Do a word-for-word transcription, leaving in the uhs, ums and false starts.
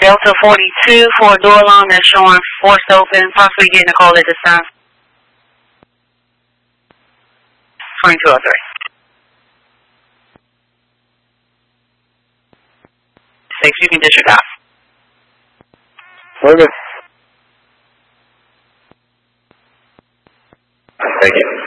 Delta forty-two for a door alarm that's showing forced open, possibly getting a call at this time. twenty-two oh three. Six, you can disregard. Okay. Thank you.